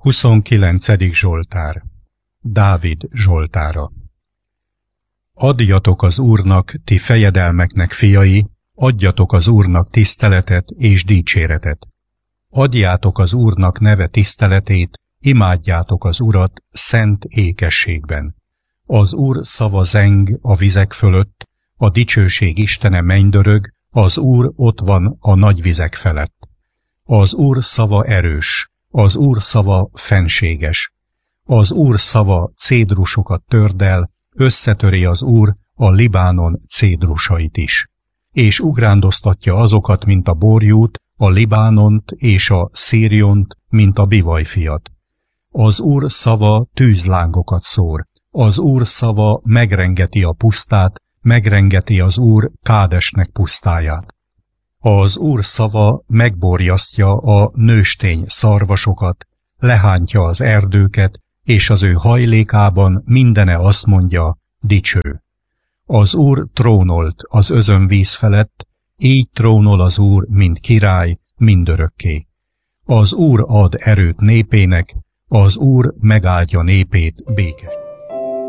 29. Zsoltár. Dávid zsoltára. Adjatok az Úrnak, ti fejedelmeknek fiai, adjatok az Úrnak tiszteletet és dicséretet. Adjátok az Úrnak neve tiszteletét, imádjátok az Urat szent ékességben. Az Úr szava zeng a vizek fölött, a dicsőség Istene mennydörög, az Úr ott van a nagy vizek felett. Az Úr szava erős, az Úr szava fenséges. Az Úr szava cédrusokat tördel, összetöri az Úr a Libánon cédrusait is. És ugrándoztatja azokat, mint a borjút, a Libánont és a Szíriont, mint a bivajfiat. Az Úr szava tűzlángokat szór, az Úr szava megrengeti a pusztát, megrengeti az Úr Kádesnek pusztáját. Az Úr szava megborjasztja a nőstény szarvasokat, lehántja az erdőket, és az ő hajlékában mindene azt mondja, dicső. Az Úr trónolt az özönvíz felett, így trónol az Úr, mint király, mindörökké. Az Úr ad erőt népének, az Úr megáldja népét békés.